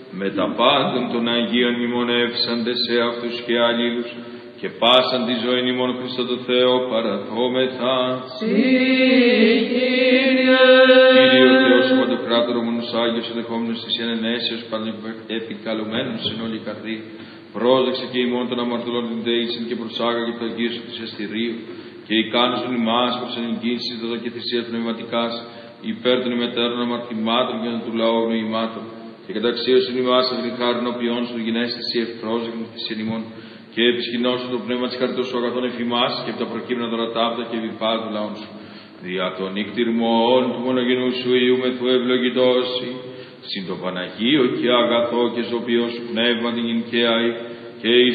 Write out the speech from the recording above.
με τα πάντων των Αγίων μνημονεύσαντες σε αυτούς και αλλήλους, και πάσαν τη ζωή ημών Χριστό το Θεό παραδόμεθα. Κύριε Θεός ο Παντοκράτορο μονος Άγιος, εδεχόμενος της ενενέσεως επικαλουμένους εν όλη καρδί, πρόσδεξε και ημών των αμαρτωλών την δεήσιν και προσάγαγε το αγγίσου της εστηρίου, και ικάνωσον ημάς προς ενεγγύησης δοδο και θυσίας πνευματικάς, υπέρ των ημετέρων αμαρτημάτων και των του λαού νοημάτων, και καταξίωσον ημάς από την χάριν οποίων σου γινέσαι εσύ ευπρόσδεκτον θυσίαν ημών, και επισκηνώσουν το πνεύμα της χαρτός σου αγαθών εφημάς και από τα προκείμενα δωρατάυτα και επιπάλ του λαών σου. Δια των νικτυρμών του μονογενού σου Υιού με του ευλογητώσει, συν το Παναγίο και αγαθό και ζωπιό σου πνεύμα την γυναικαία και εις